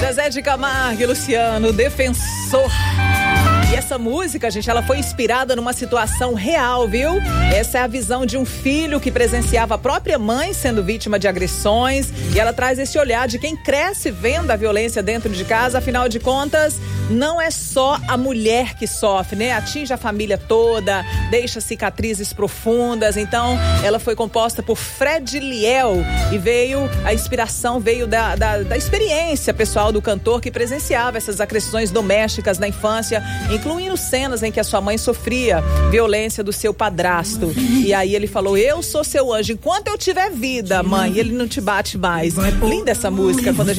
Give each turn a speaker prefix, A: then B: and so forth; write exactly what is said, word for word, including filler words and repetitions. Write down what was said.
A: Zezé de Camargo e Luciano, Defensor. E essa música, gente, ela foi inspirada numa situação real, viu? Essa é a visão de um filho que presenciava a própria mãe sendo vítima de agressões. E ela traz esse olhar de quem cresce vendo a violência dentro de casa. Afinal de contas, não é só a mulher que sofre, né? Atinge a família toda, deixa cicatrizes profundas. Então, ela foi composta por Fred Liel e veio, a inspiração veio da, da, da experiência pessoal do cantor que presenciava essas agressões domésticas na infância, incluindo cenas em que a sua mãe sofria violência do seu padrasto. E aí ele falou: eu sou seu anjo, enquanto eu tiver vida, mãe, ele não te bate mais. Linda essa música, quando a gente